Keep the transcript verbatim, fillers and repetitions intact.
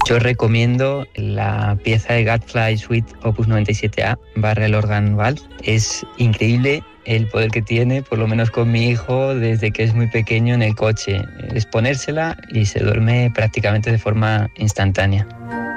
Yo recomiendo la pieza de Gadfly Suite Opus noventa y siete A Barrel Organ Valve. Es increíble el poder que tiene, por lo menos con mi hijo, desde que es muy pequeño en el coche. Es ponérsela y se duerme prácticamente de forma instantánea.